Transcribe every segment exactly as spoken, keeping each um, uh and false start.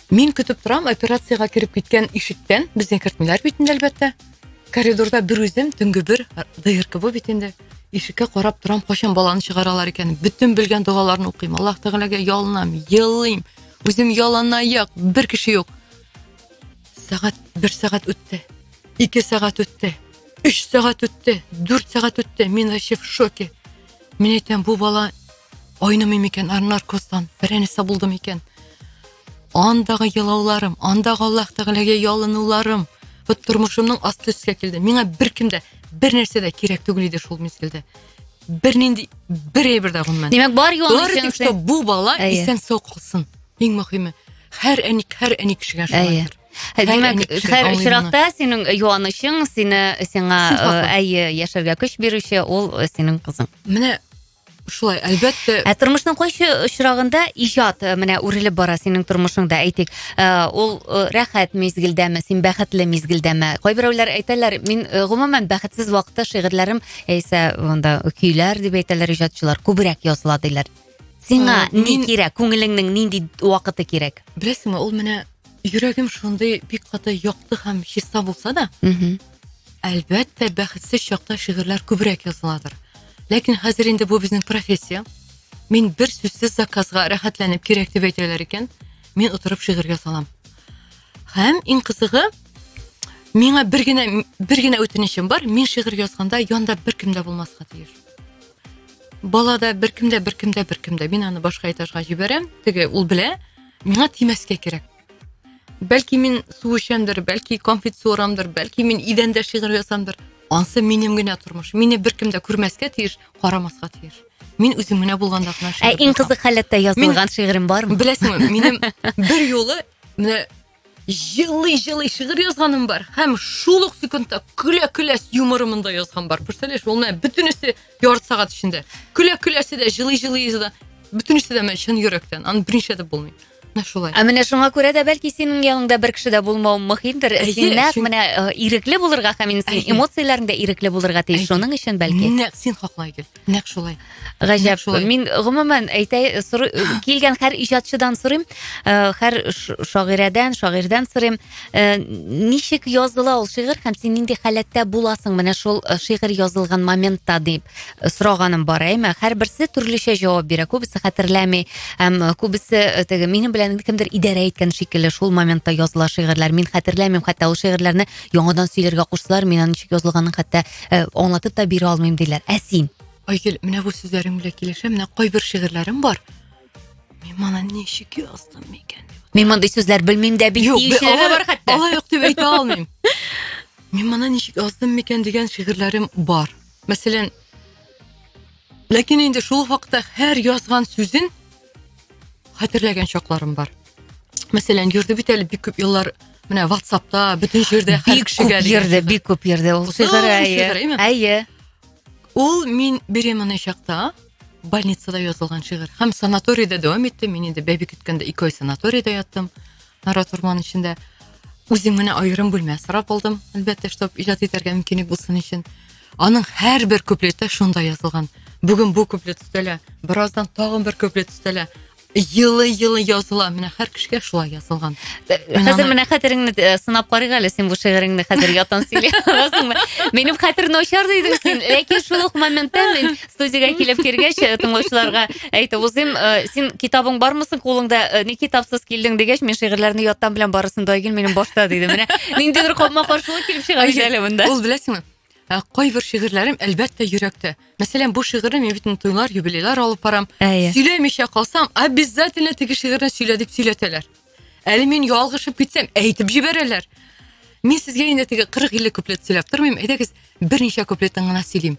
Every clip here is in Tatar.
Мин көтеп торам операциягә кирип киткән ишектән, безнең кертмиләр бит инде әлбәттә. Коридорда бер үзем төнге бер дыеркы бу бит инде. Ишеккә карап торам, качан баланы чыгаралар икән. Бөтен белгән дугаларны укыйм. Аллаһ Тәгаләгә ялынам, елыйм. Үзем яланаяк, бер кеше юк. Сәгать бер сәгать үтте. ике сәгать үтте. өч сәгать үтте. дүрт сәгать үтте. Мин ачып в шоке. Мин әйтәм, бу бала ойнамый микән, наркоздан беренесе булды микән? Андагы елауларым, андагы Аллаһ Тәгаләгә ялынуларым, бу тормышымның асты өскә килде. Миңа беркемдә, бер нәрсә дә кирәк түгел иде шул мизгелдә. Бер нинди бер әйбер дә гомумән. Димәк, бар юлны ишенсә, бу бала исән сау калсын. Иң мөһиме, һәр әник, һәр әник кешегә шулай. Димәк, һәр очракта синең юанышың, сине сиңа әйе яшәргә көч бирүче ул синең кызың. Менә шулай, әлбәттә. Ә тормышның кайсы очрагында иҗат менә үрелеп бара синең тормышыңда, әйтик. Ул рәхәт мизгелдәме, син бәхетле мизгелдәме? Кайберәүләр әйтәләр, мин гомумән бәхетсез вакытта шигырьләрем, яисә монда көйләр дип әйтәләр иҗатчылар, күбрәк языла диләр. Сиңа ни кирәк? Күңелеңнең нинди вакыты кирәк? Беләсеңме, ул менә йөрәгем шундый бик каты якты һәм чиста булса да, әлбәттә бәхетсез чакта шигырьләр күбрәк языладыр. Ләкин хәзер инде бу безнең профессия. Мин бер сүзсез заказга рәхәтләнеп кирәк дип әйтәләр икән, мин утырып шигырь язалам. Һәм иң кызыгы, миңа бер генә бер генә үтенечем бар, мин шигырь язганда янда беркем дә булмаска тиеш. Балада беркем дә, беркем дә, беркем дә. Мин аны башка этажга җибәрәм, теге ул белә, миңа тимәскә кирәк. Бәлки мин су эчәмдер, бәлки конфет сурамдыр, бәлки мин идәндә шигырь язамдыр. Ансы минем генә тормыш. Мине беркем дә күрмәскә тиеш, карамаска тиеш. Мин үзем генә булганда гына шигырь. Ә иң кызык халәттә язылган шигырем бармы? Беләсеңме, минем бер юлы менә җылый-җылый шигырь язганым бар. Һәм шул ук секундта көлә-көлә юморымда язган бар. Представляешь, ул менә бөтенесе ярты сәгать эчендә. Көлә-көләсе дә, җылый-җылый да, бөтенесе дә менә чын йөрәктән. Аны беренче дә булмый. Ә менә шуңа күрә дә бәлки синең яныңда бер кеше дә булмау мөһимдер. Син нәкъ менә ирекле булырга һәм син эмоцияләрендә ирекле булырга тиеш. Шуның өчен бәлки. Нәкъ син хаклы икән. Нәкъ шулай. Гаҗәп. Мин гомумән әйтә килгән һәр иҗатчыдан сорыйм, һәр шагыйрәдән, шагыйрьдән сорыйм, ничек языла ул шигырь һәм син нинди халәттә буласың менә шул шигырь язылган моментта дип сораганым бар. Әйме, һәрберсе төрлечә җавап бирә. Күбесе хәтерләми, һәм күбесе теге минем кемдер идарә иткән шикелле шул моментта языла шигырьләр. Мин хәтерләмим, хәтта ул шигырьләрне яңадан сөйләргә кушсалар, мин аны ничек язылганын хәтта аңлатып та бирә алмыйм диләр. Ә син? Айгөл, менә бу сүзләрем белән килешә, менә кайбер шигырьләрем бар. Мин моны ничек яздым микән? Мин мондый сүзләр белмим дә бит, ишеләре бар хәтта. Алай юк дип әйтә алмыйм. Мин моны ничек яздым микән дигән шигырьләрем бар. Мәсәлән, ләкин инде шул вакытта һәр язган сүзен хәтерләгән чакларым бар. Мәсәлән, йөрде бит әле бик күп еллар менә WhatsApp'та, бөтен җирдә һәр кешегә йөрде, бик күп йөрде ул шигырь. Әйе. Ул мин беременный чакта больницада язылган шигырь. Һәм санаторийда дәвам итте. Мин инде бәби көткәндә ике ай санаторийда яттым. Нарат урман эчендә. Үзем менә аерым бүлмә сорап алдым. Әлбәттә, чтоб иҗат итәргә мөмкинлек булсын өчен. Аның һәр бер куплеты шунда язылган. Бүген бу куплет өстәлә, бераздан тагын бер куплет өстәлә. Йылы-йылы языла, менә һәр кешегә шулай язылган. Хәзер менә хәтереңне сынап карыйк әле, син бу шигыреңне хәзер ятан сөйләсеңме? Минем хәтер начар дидең син. Ләкин шул ук моментта мин студиягә килеп кергәч, тыңлаучыларга әйтеп узыйм, син китабың бармы соң кулыңда, ни китапсыз килдең дигәч, мин шигырьләрне яттан белән барысын да Айгөл минем башта диде. Менә ниндидер капма-каршылык килеп чыга әле монда. Ул беләсеңме? Кайбер шигырьләрем әлбәттә йөрәктә. Мәсәлән, бу шигырьне мин бит туйлар, юбилейлар алып барам. Сөйләмичә калсам, обязательно теге шигырьне сөйлә дип сөйләтәләр. Әле мин ялгышып китсәм, әйтеп җибәрәләр. Мин сезгә инде теге кырык-илле куплет сөйләп тормыйм. Әйдәгез, берничә куплетын гына сөйлим.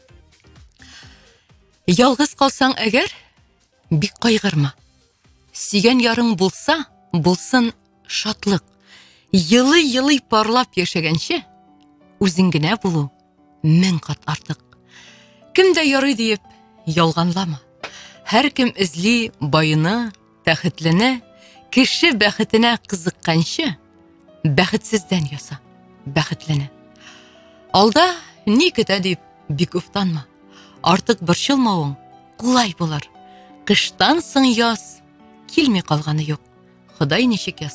Ялгыз калсаң әгәр, бик кайгырма. Сөйгән ярың булса, булсын шатлык. Йылы-йылы парлап яшәгәнче, үзең генә булу мең кат артык. Кем дә ярый диеп ялганлама. Һәр кем эзли байыны, тәхетлене, кеше бәхетенә кызыкканчы, бәхетсездән яса бәхетлене. Алда ни көтә дип бик уфтанма. Артык борчылмавың кулай булыр. Кыштан соң яз килми калганы юк. Ходай ничек